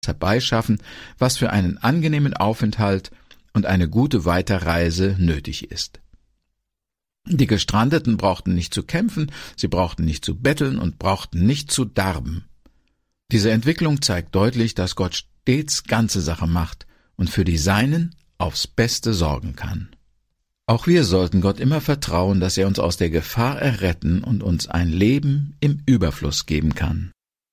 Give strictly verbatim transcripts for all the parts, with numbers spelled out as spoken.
herbeischaffen, was für einen angenehmen Aufenthalt und eine gute Weiterreise nötig ist. Die Gestrandeten brauchten nicht zu kämpfen, sie brauchten nicht zu betteln und brauchten nicht zu darben. Diese Entwicklung zeigt deutlich, dass Gott stets ganze Sache macht und für die Seinen aufs Beste sorgen kann. Auch wir sollten Gott immer vertrauen, dass er uns aus der Gefahr erretten und uns ein Leben im Überfluss geben kann.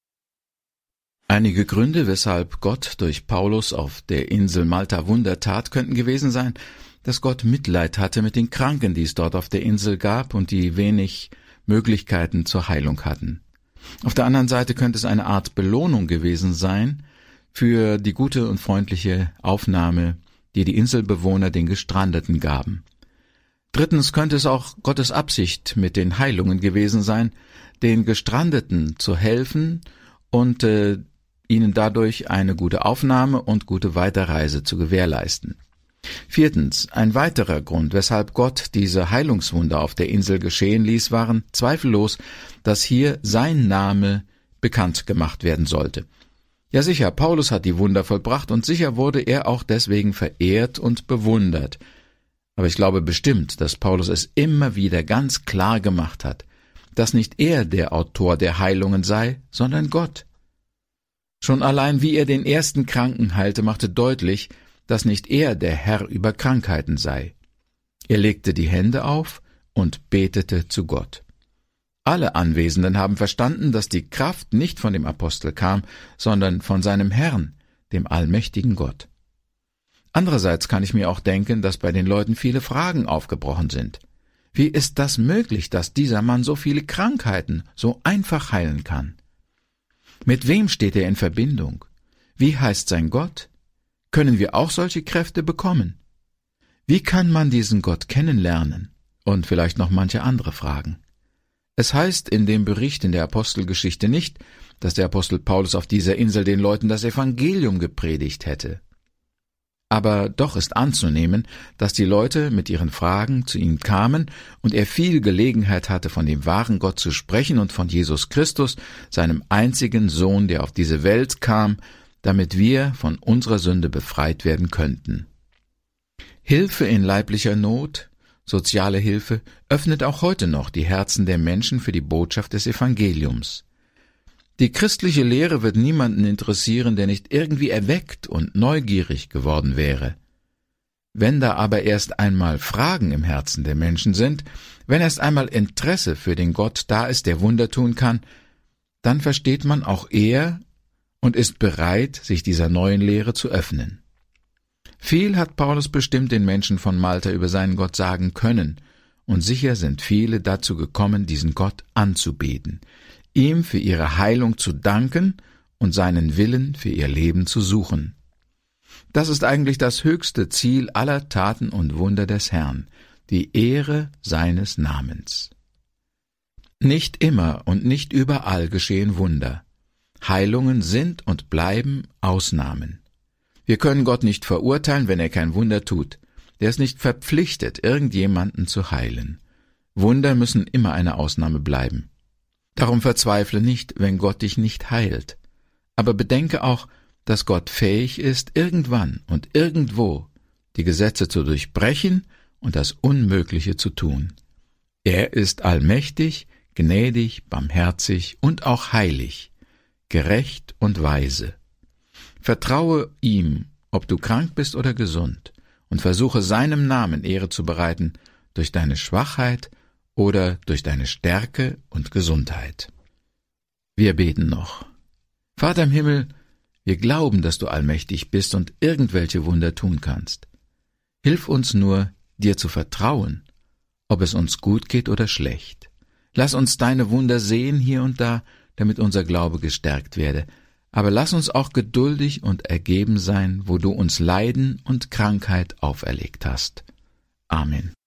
Einige Gründe, weshalb Gott durch Paulus auf der Insel Malta Wunder tat, könnten gewesen sein, dass Gott Mitleid hatte mit den Kranken, die es dort auf der Insel gab und die wenig Möglichkeiten zur Heilung hatten. Auf der anderen Seite könnte es eine Art Belohnung gewesen sein für die gute und freundliche Aufnahme, die die Inselbewohner den Gestrandeten gaben. Drittens könnte es auch Gottes Absicht mit den Heilungen gewesen sein, den Gestrandeten zu helfen und äh, ihnen dadurch eine gute Aufnahme und gute Weiterreise zu gewährleisten. Viertens, ein weiterer Grund, weshalb Gott diese Heilungswunder auf der Insel geschehen ließ, waren zweifellos, dass hier sein Name bekannt gemacht werden sollte. Ja sicher, Paulus hat die Wunder vollbracht und sicher wurde er auch deswegen verehrt und bewundert. Aber ich glaube bestimmt, dass Paulus es immer wieder ganz klar gemacht hat, dass nicht er der Autor der Heilungen sei, sondern Gott. Schon allein wie er den ersten Kranken heilte, machte deutlich, dass nicht er der Herr über Krankheiten sei. Er legte die Hände auf und betete zu Gott. Alle Anwesenden haben verstanden, dass die Kraft nicht von dem Apostel kam, sondern von seinem Herrn, dem allmächtigen Gott. Andererseits kann ich mir auch denken, dass bei den Leuten viele Fragen aufgebrochen sind. Wie ist das möglich, dass dieser Mann so viele Krankheiten so einfach heilen kann? Mit wem steht er in Verbindung? Wie heißt sein Gott? Können wir auch solche Kräfte bekommen? Wie kann man diesen Gott kennenlernen? Und vielleicht noch manche andere Fragen. Es heißt in dem Bericht in der Apostelgeschichte nicht, dass der Apostel Paulus auf dieser Insel den Leuten das Evangelium gepredigt hätte. Aber doch ist anzunehmen, dass die Leute mit ihren Fragen zu ihm kamen und er viel Gelegenheit hatte, von dem wahren Gott zu sprechen und von Jesus Christus, seinem einzigen Sohn, der auf diese Welt kam, damit wir von unserer Sünde befreit werden könnten. Hilfe in leiblicher Not, soziale Hilfe, öffnet auch heute noch die Herzen der Menschen für die Botschaft des Evangeliums. Die christliche Lehre wird niemanden interessieren, der nicht irgendwie erweckt und neugierig geworden wäre. Wenn da aber erst einmal Fragen im Herzen der Menschen sind, wenn erst einmal Interesse für den Gott da ist, der Wunder tun kann, dann versteht man auch eher und ist bereit, sich dieser neuen Lehre zu öffnen. Viel hat Paulus bestimmt den Menschen von Malta über seinen Gott sagen können, und sicher sind viele dazu gekommen, diesen Gott anzubeten, ihm für ihre Heilung zu danken und seinen Willen für ihr Leben zu suchen. Das ist eigentlich das höchste Ziel aller Taten und Wunder des Herrn, die Ehre seines Namens. Nicht immer und nicht überall geschehen Wunder. Heilungen sind und bleiben Ausnahmen. Wir können Gott nicht verurteilen, wenn er kein Wunder tut. Er ist nicht verpflichtet, irgendjemanden zu heilen. Wunder müssen immer eine Ausnahme bleiben. Darum verzweifle nicht, wenn Gott dich nicht heilt. Aber bedenke auch, dass Gott fähig ist, irgendwann und irgendwo die Gesetze zu durchbrechen und das Unmögliche zu tun. Er ist allmächtig, gnädig, barmherzig und auch heilig, gerecht und weise. Vertraue ihm, ob du krank bist oder gesund, und versuche seinem Namen Ehre zu bereiten durch deine Schwachheit oder durch deine Stärke und Gesundheit. Wir beten noch. Vater im Himmel, wir glauben, dass du allmächtig bist und irgendwelche Wunder tun kannst. Hilf uns nur, dir zu vertrauen, ob es uns gut geht oder schlecht. Lass uns deine Wunder sehen hier und da, damit unser Glaube gestärkt werde. Aber lass uns auch geduldig und ergeben sein, wo du uns Leiden und Krankheit auferlegt hast. Amen.